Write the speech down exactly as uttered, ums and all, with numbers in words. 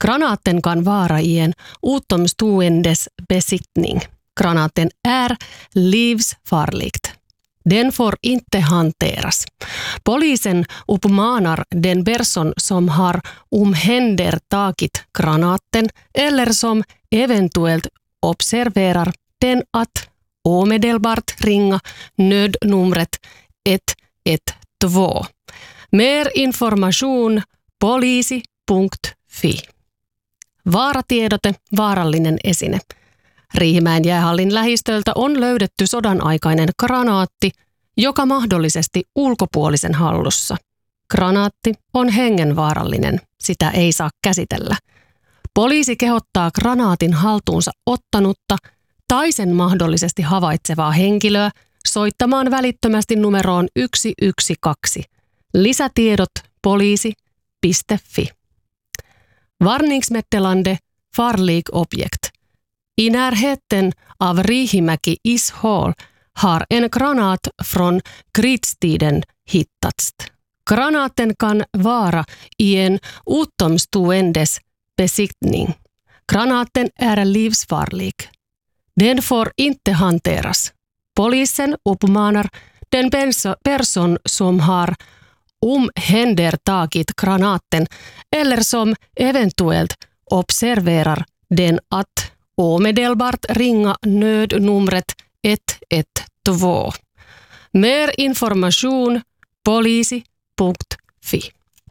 Granaten kan vara i en utomståendes besittning. Granaten är livsfarligt. Den får inte hanteras. Polisen uppmanar den person som har omhändertagit granaten eller som eventuellt observerar den att omedelbart ringa nödnumret ett ett två. Mer information poliisi piste fi. Vaaratiedote, vaarallinen esine. Riihimäen jäähallin lähistöltä on löydetty sodan aikainen granaatti, joka mahdollisesti ulkopuolisen hallussa. Granaatti on hengenvaarallinen, sitä ei saa käsitellä. Poliisi kehottaa granaatin haltuunsa ottanutta tai sen mahdollisesti havaitsevaa henkilöä soittamaan välittömästi numeroon yksi yksi kaksi. Lisätiedot poliisi piste fi. Varningsmeddelande farlig objekt. I närheten av Riihimäki ishål har en granat från krigstiden hittats. Granaten kan vara i en utomståendes besittning. Granaten är livsfarlig. Den får inte hanteras. Polisen uppmanar den person som har omhändertagit granaten eller som eventuellt observerar den att omedelbart ringa nödnumret ett ett två. Mer information poliisi piste fi.